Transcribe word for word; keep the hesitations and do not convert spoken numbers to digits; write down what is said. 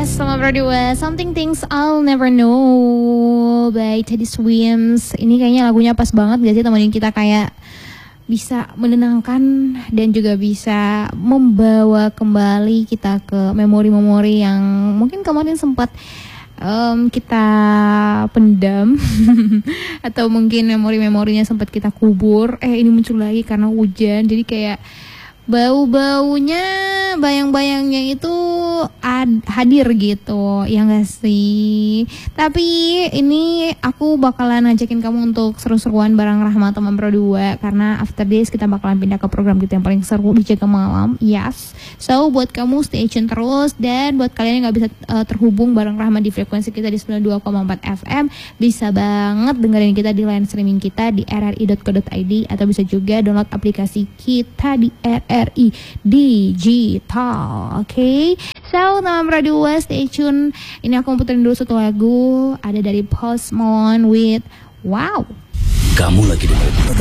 Yes, sama berdua Something Things I'll Never Know by Teddy Swims. Ini kayaknya lagunya pas banget gak sih temenin kita, kayak bisa menenangkan dan juga bisa membawa kembali kita ke memori-memori yang mungkin kemarin sempat um, kita pendam atau mungkin memori-memorinya sempat kita kubur. Eh ini muncul lagi karena hujan, jadi kayak bau-baunya, bayang-bayangnya itu ad- hadir gitu, ya gak sih? Tapi ini aku bakalan ngajakin kamu untuk seru-seruan bareng Rahma teman berdua, karena after this kita bakalan pindah ke program kita yang paling seru di Jaga Malam. Yes, so buat kamu stay tune terus, dan buat kalian yang gak bisa uh, terhubung bareng Rahma di frekuensi kita di sembilan puluh dua koma empat F M, bisa banget dengerin kita di line streaming kita di r r i dot co dot i d, atau bisa juga download aplikasi kita di R R I Digital. Oke, okay? So teman berdua stay tune. Ini aku puterin dulu satu lagu, ada dari Post Malone with Wow. Kamu lagi dengerin